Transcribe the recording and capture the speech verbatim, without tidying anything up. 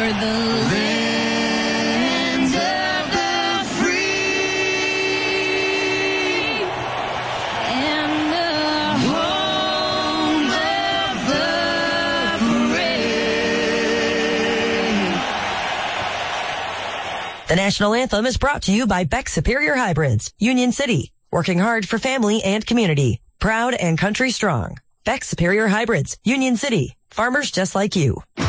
the lands of the free and the home of the brave. The national anthem is brought to you by Beck Superior Hybrids, Union City, working hard for family and community. Proud and country strong. Beck Superior Hybrids, Union City. Farmers just like you.